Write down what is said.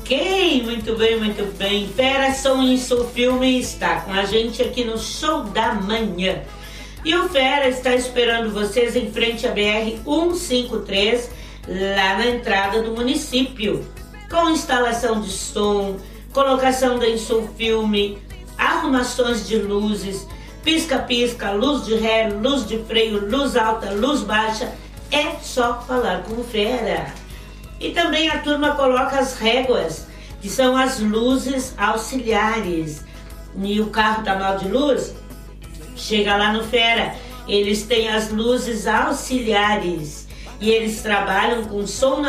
Ok, muito bem. Fera Som Isso Filme está com a gente aqui no Show da Manhã. E o Fera está esperando vocês em frente à BR-153, lá na entrada do município, com instalação de som, colocação da Insufilme, arrumações de luzes, pisca-pisca, luz de ré, luz de freio, luz alta, luz baixa. É só falar com o Fera. E também a turma coloca as réguas, que são as luzes auxiliares. E o carro tá mal de luz, chega lá no Fera. Eles têm as luzes auxiliares e eles trabalham com som